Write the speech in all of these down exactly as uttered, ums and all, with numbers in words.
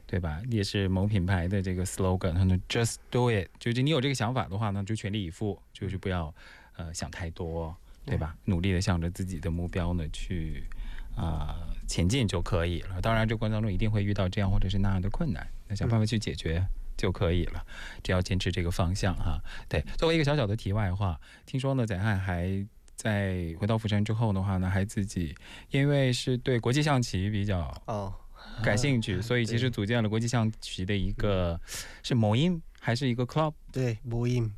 对吧？也是某品牌的这个 slogan， 他们 just do it， 就是你有这个想法的话呢，就全力以赴，就是不要呃想太多，对吧？嗯、努力的向着自己的目标呢去啊、呃、前进就可以了。当然，这过程当中一定会遇到这样或者是那样的困难，那想办法去解决就可以了。只要坚持这个方向哈。对，作为一个小小的题外话，听说呢，载汉还在回到釜山之后的话呢，还自己因为是对国际象棋比较哦。感兴趣，所以其实组建了国际象棋的一个是某音还是一个 club？ 对，某音。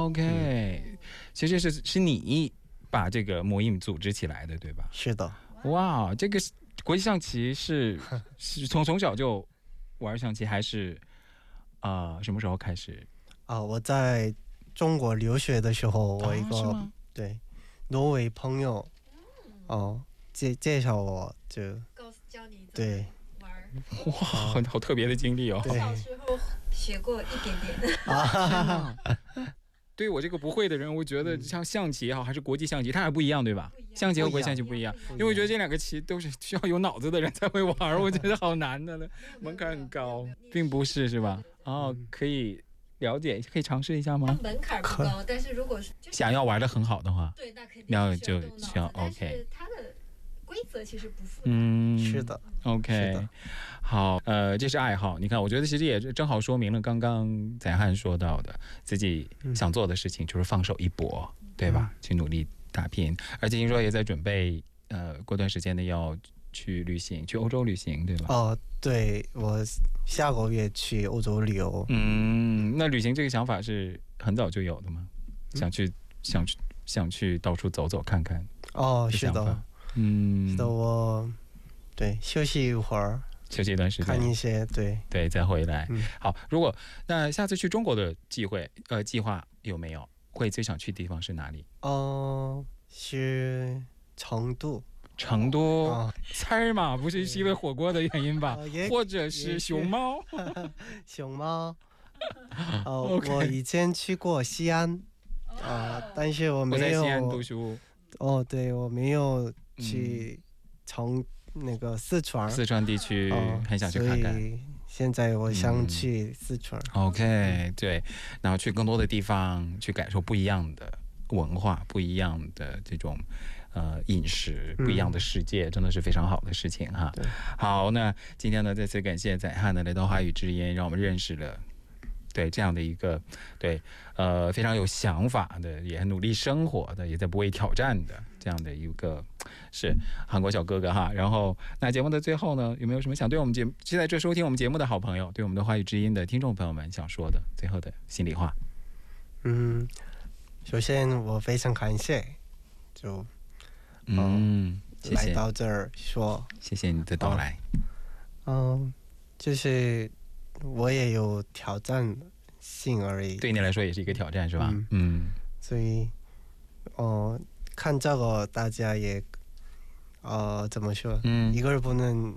OK，、嗯、其实是是你把这个某音组织起来的，对吧？ 是的。 哇，这个国际象棋是是从从小就玩象棋，还是啊、呃、什么时候开始？ 啊、呃，我在中国留学的时候，我一个、啊、对挪威朋友哦、呃、介介绍我就告诉教你对。 哇，好好特别的经历哦！ 小时候学过一点点啊。对我这个不会的人，我觉得像象棋也好，还是国际象棋，它还不一样，对吧？象棋和国际象棋不一样，因为我觉得这两个棋都是需要有脑子的人才会玩，我觉得好难的了，门槛很高，并不是是吧？哦，可以了解，可以尝试一下吗？ 门槛不高，但是如果是想要玩得很好的话， 对，那肯定要就需要 OK。它的规则其实不复杂， 嗯， 是的 ，OK， 是好，呃，这是爱好。你看，我觉得其实也正好说明了刚刚载汉说到的，自己想做的事情就是放手一搏，嗯、对吧？去努力打拼，而且听说也在准备，呃，过段时间的要去旅行，去欧洲旅行，对吧？ 哦，对，我下个月去欧洲旅游。 嗯，那旅行这个想法是很早就有的吗？嗯、想去，想去，想去到处走走看看。 哦，是的。 嗯， 是的，我对休息一会儿， 休息一段时间， 看一些，对对，再回来。嗯、好，如果那下次去中国的机会，呃，计划有没有？会最想去的地方是哪里？ 哦、呃，是成都。 成都，哦、猜儿嘛，不是因为火锅的原因吧？呃、或者是熊猫？ 熊猫。哦、okay 我以前去过西安，啊、呃，但是我没有。 我在西安读书。 哦，对，我没有去成那个四川， 四川地区很想去看看。 所以现在我想去四川。 嗯、OK， 对，然后去更多的地方去感受不一样的文化，不一样的这种呃饮食，不一样的世界，嗯、真的是非常好的事情哈。好，那今天呢，再次感谢载汉的来到华语之音，让我们认识了。对这样的一个对呃非常有想法的，也很努力生活的，也在不畏挑战的这样的一个是韩国小哥哥哈。然后那节目的最后呢，有没有什么想对我们节目现在这收听我们节目的好朋友，对我们的华语之音的听众朋友们想说的最后的心里话？ 嗯，首先我非常感谢，就嗯，谢谢来到这儿说， 谢谢你的到来。 嗯、呃，就是我也有挑战性而已， 对你来说也是一个挑战是吧？嗯，嗯所以哦、呃，看这个大家也呃怎么说？嗯，이걸 보는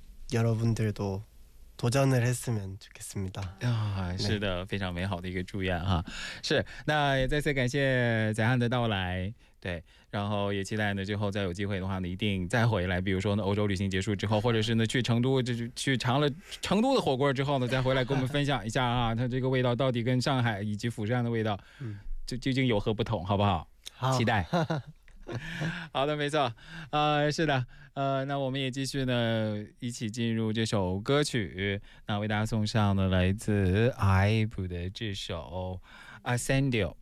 여러분들도 도전을 했으면 좋겠습니다. 啊，是的，非常美好的一个祝愿哈。是，那也再次感谢载汉的到来。对，然后也期待呢，之后再有机会的话呢，一定再回来。比如说呢，欧洲旅行结束之后，或者是呢去成都，就是去尝了成都的火锅之后呢，再回来跟我们分享一下啊，它这个味道到底跟上海以及釜山的味道，嗯，就究竟有何不同，好不好？ 好， 期待。好的，没错，呃，是的，呃，那我们也继续呢，一起进入这首歌曲，那为大家送上呢来自 I V E 的这首《Ascendio》。